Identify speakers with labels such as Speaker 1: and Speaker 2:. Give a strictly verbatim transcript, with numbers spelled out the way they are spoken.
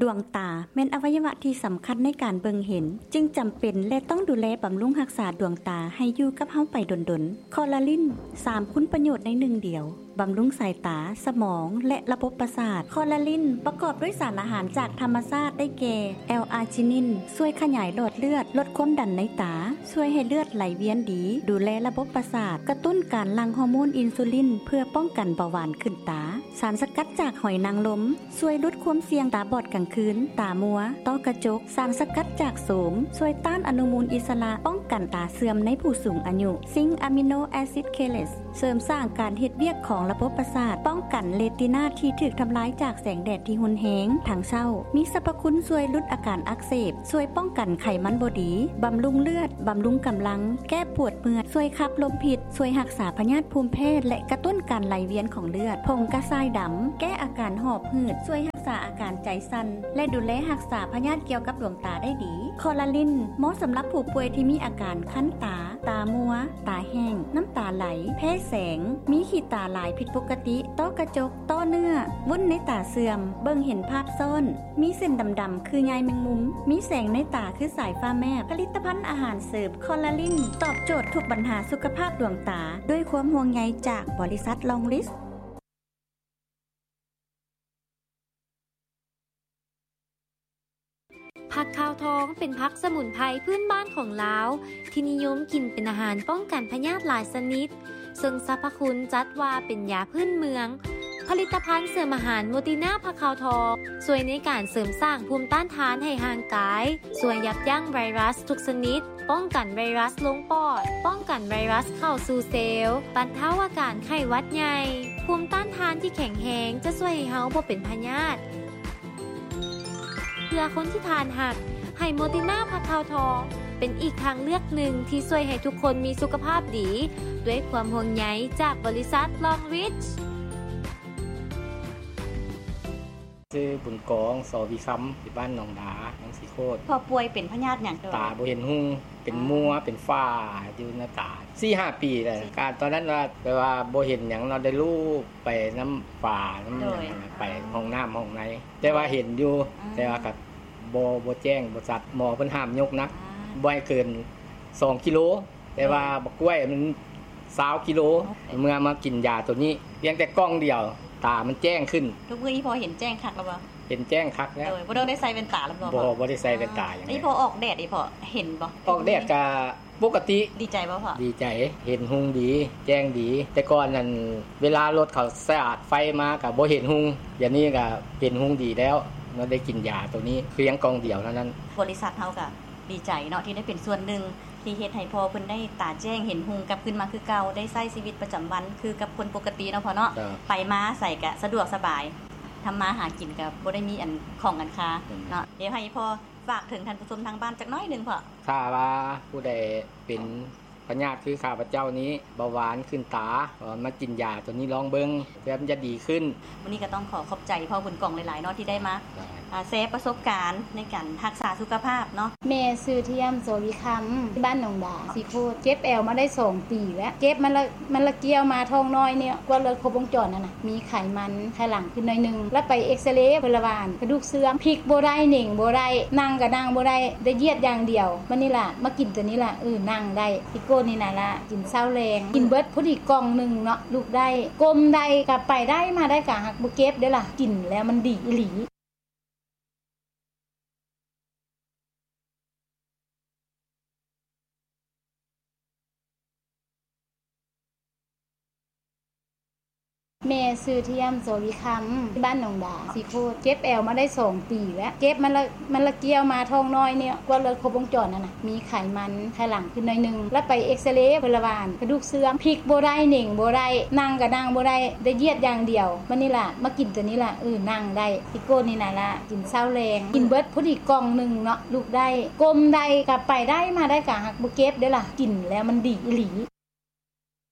Speaker 1: วงตาแม่นอวัยวะที่สำคัญในการเบิ่งเห็นจึงจำเป็นและต้องดูแลบำรุงรักษาดวงตาให้อยู่กับเฮาไปดนๆคอลลาจินสามคุณประโยชน์ในหนึ่งเดียวบำรุงสายตาสมองและระบบประสาทคอลลาจินประกอบด้วยสารอาหารจากธรรมชาติได้แก่แอลอาร์จินินช่วยขยายหลอดเลือดลดความดันในตาช่วยให้เลือดไหลเวียนดีดูแลระบบประสาทกระตุ้นการหลั่งฮอร์โมนอินซูลินเพื่อป้องกันเบาหวานขึ้นตาสารสกัดจากหอยนางรมช่วยลดความเสี่ยงตาบอดกลางคืนตามัวต้อกระจกสารสกัดจากโสมช่วยต้านอนุมูลอิสระป้องกันตาเสื่อมในผู้สูงอายุซิงค์อะมิโนแอซิดเคเลสเสริมสร้างการเฮ็ดเวียกของระบบประสาทป้องกันเรตินาที่ถูกทำลายจากแสงแดดที่รุนแรงทางเช้ามีสรรพคุณช่วยลดอาการอักเสบช่วยป้องกันไขมันบ่ดีบำรุงเลือดบำรุงกำลังแก้ปวดเมื่อยช่วยขับลมพิษช่วยรักษาพยาธิภูมิแพ้และกระตุ้นการไหลเวียนของเลือดผงกระชายดำแก้อาการหอบหืดช่วยรักษาอาการใจสั่นและดูแลรักษาพยาธิเกี่ยวกับดวงตาได้ดีคอลลาจินเหมาะสำหรับผู้ป่วยที่มีอาการคั้นตาตามัวตาแห้งน้ำตาไหลแพ้แสงมีขีดตาหลายผิดปกติต้อกระจกต้อเนื้อวุ้นในตาเสื่อมเบิ่งเห็นภาพซ้อนมีเส้นดำๆคือใยแมงมุมมีแสงในตาคือสายฟ้าแมบผลิตภัณฑ์อาหารเสริมคอลลาจินตอบโจทย์ทุกปัญหาสุขภาพดวงตาด้วยความห่วงใยจากบริษัทลองลิส
Speaker 2: ผักขาวทองเป็นผักสมุนไพรพื้นบ้านของลาวที่นิยมกินเป็นอาหารป้องกันพยาธิหลายชนิดซึ่งสรรพคุณจัดว่าเป็นยาพื้นเมืองผลิตภัณฑ์เสริมอาหารโมติน่าผักขาวทองช่วยในการเสริมสร้างภูมิต้านทานให้ร่างกายช่วยยับยั้งไวรัสทุกชนิดป้องกันไวรัสลงปอดป้องกันไวรัสเข้าสู่เซลล์บรรเทาอาการไข้หวัดใหญ่ภูมิต้านทานที่แข็งแรงจะช่วยให้เฮาบ่เป็นพยาธิเพื่อคนที่ทานหักให้โมติน่าผักขาวทองเป็นอีกทางเลือกหนึ่งที่ช่วยให้ทุกคนมีสุขภาพดีด้วยความห่วงใยจากบริษัทลองริช
Speaker 3: ชื่อบุญกองสอวิคัมที่บ้านหนองดาหนองสีโคตร
Speaker 1: พอป่วยเป็นพยาธิหยังตา
Speaker 3: บ่เห็นหุ่งเป็นมัวเป็นฝ้าอยู่ในตา สี่ห้า ปีแล้วการตอนนั้นว่าแปลว่าบ่เห็นหยังเนาะได้ลูกไปน้ำป่าน้ำหยังไปห้องน้ำห้องไหนแต่ว่าเห็นอยู่แต่ว่าก็บ่บ่แจ้งบ่สัตว์หมอเพิ่นห้ามยกนักบ่ให้เกินสองกิโลแต่ว่าบักกล้วยมันยี่สิบกิโลเมื่อมากินยาตัวนี้เพียงแต่กล้องเดียวตามันแจ้งขึ้น
Speaker 1: ทุกมื้อนี้พอเห็นแจ้งคักแล้วบ่
Speaker 3: เห็นแจ้งคักแล้ว
Speaker 1: เออบ่ต้องได้ใส่แว่นตาแล้วบ่
Speaker 3: บ่บ่ได้ใส่แว่นตาอย่างนี้
Speaker 1: นี่พอออกแดดนี่พอเห็นบ่
Speaker 3: ออกแดดก็ปกติ
Speaker 1: ดีใจบ่พ่อ
Speaker 3: ดีใจเห็นหุ่งดีแจ้งดีแต่ก่อนนั้นเวลารถเขาสะอาดไฟมาก็บ่เห็นหุ่งอย่างนี้ก็เห็นหุ่งดีแล้วเราได้กินยาตัวนี้เพียงกล่องเดียวเท่านั้น
Speaker 1: บริษัทเฮาก็ดีใจเนาะที่ได้เป็นส่วนหนึ่งที่เฮ็ดให้พ่อเพิ่นได้ตาแจ้งเห็นหุ่งกลับขึ้นมาคือเก่าได้ใช้ชีวิตประจำวันคือกับคนปกติเนาะพ่อเนาะไปมาใส่ก็สะดวกสบายทำมาหากินก็บ่ได้มีอันของอันค้าเนาะเดี๋ยวให้พ่อฝากถึงท่านผู้ชมทางบ้านจักหน่อยนึงพ่อ
Speaker 3: ถ้าว่าผู้ใดเป็นพยาธิคือข้าพเจ้านี้เบาหวานขึ้นตามากินยาตัวนี้ลองเบิ่งเพื่อมันจะดีขึ้น
Speaker 1: วันนี้ก็ต้องขอขอบใจพ่อบุญกองหลายๆเนาะที่ได้มาแชร์ประสบการณ์ในการรักษาสุขภาพเนาะ
Speaker 4: แม่ชื่อเทียมโสวิคัมที่บ้านหนองดาสีโคตรเก็บแอลมาได้สองปีแล้วเก็บมันละมันละเกี่ยวมาท้องน้อยเนี่ยกว่าเลยครบวงจรนั่นน่ะมีไขมันไขหลังขึ้นหน่อยนึงแล้วไปเอ็กซเรย์พลบาลกระดูกเสื่อมพลิกบ่ได้หนิ่งบ่ได้นั่งก็นั่งบ่ได้ได้เหยียดอย่างเดียวมันนี่ล่ะมากินตัวนี้ล่ะเออนั่งได้ที่โกนี่น่ะล่ะกินเช้าแรงกินเบิดพอดีกล่องนึงเนาะลูกได้ก้มได้ก็ไปได้มาได้ก็หักบ่เก็บเด้อล่ะกินแล้วมันดีอีหลีแม่ชื่อเทียมโสวิคัมที่บ้านหนองดาสีโคตรเก็บแอลมาได้สองปีแล้วเก็บมันละมันละเกี่ยวมาท้องน้อยเนี่ยกว่าเลยครบวงจรนั่นน่ะมีไขมันไขหลังขึ้นหน่อยนึงแล้วไปเอ็กซเรย์พลบาลกระดูกเสื่อมพลิกบ่ได้หนิ่งบ่ได้นั่งก็นั่งบ่ได้ได้เหยียดอย่างเดียวมันนี่ล่ะมากินตัวนี้ล่ะเออนั่งได้ที่โกนี่น่ะล่ะกินเช้าแรงกินเบิดพอดีกล่องนึงเนาะลูกได้ก้มได้ก็ไปได้มาได้ก็หักบ่เก็บเด้อล่ะกินแล้วมันดีอีหลี